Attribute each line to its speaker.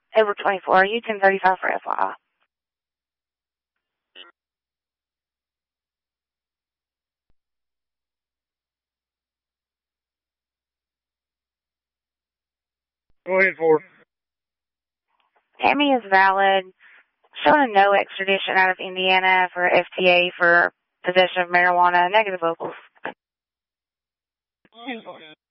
Speaker 1: over 24, U-1035 for FYI.
Speaker 2: Go ahead, Ford.
Speaker 1: Tammy is valid. Showing a no extradition out of Indiana for FTA for possession of marijuana. Negative vocals.